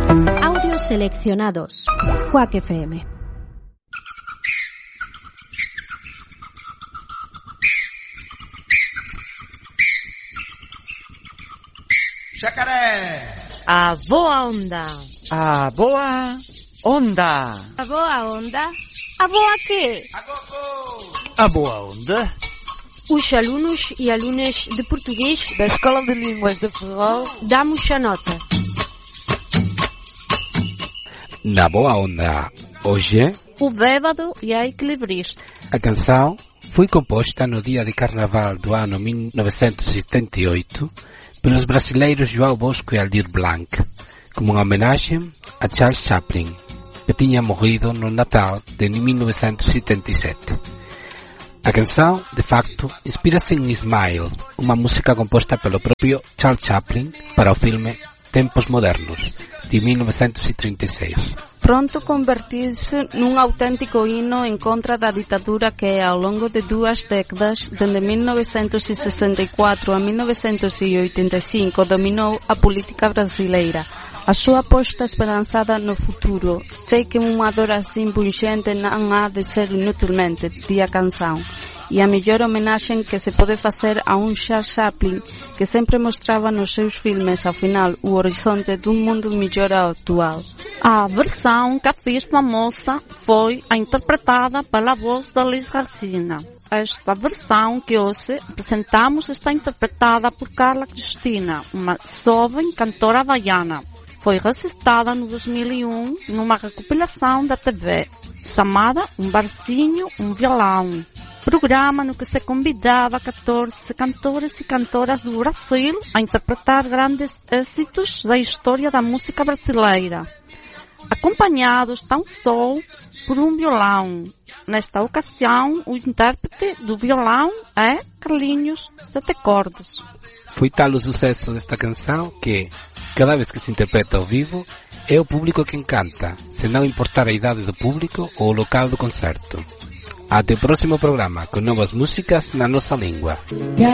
Audios seleccionados. Quack FM. Xacaré! A boa onda! A boa onda! A boa onda? A boa quê? A boa onda? Os alunos e alunas de português da Escola de Línguas de Ferrol damos a nota. Na boa onda, hoje, o bêbado e a equilibrista. A canção foi composta no dia de carnaval do ano 1978 pelos brasileiros João Bosco e Aldir Blanc, como uma homenagem a Charles Chaplin, que tinha morrido no Natal de 1977. A canção, de facto, inspira-se em Smile, uma música composta pelo próprio Charles Chaplin para o filme Tempos Modernos, de 1936. Pronto convertir-se num autêntico hino em contra da ditadura que, ao longo de 2 décadas, desde 1964 a 1985, dominou a política brasileira. A sua aposta esperançada no futuro, sei que uma dor assim pungente não há de ser inutilmente, diz a canção. E a melhor homenagem que se pode fazer a Charles Chaplin, que sempre mostrava nos seus filmes, ao final, o horizonte de um mundo melhor atual. A versão que a fez famosa foi a interpretada pela voz da Elis Regina. Esta versão que hoje apresentamos está interpretada por Carla Cristina, uma jovem cantora havaiana. Foi registrada no 2001 numa recopilação da TV, chamada Um Barzinho, um Violão. Programa no que se convidava 14 cantores e cantoras do Brasil a interpretar grandes êxitos da história da música brasileira, acompanhados tão só por um violão. Nesta ocasião, o intérprete do violão é Carlinhos Sete Cordas. Foi tal o sucesso desta canção que, cada vez que se interpreta ao vivo, é o público quem canta, sem não importar a idade do público ou o local do concerto. Até o próximo programa, com novas músicas na nossa língua.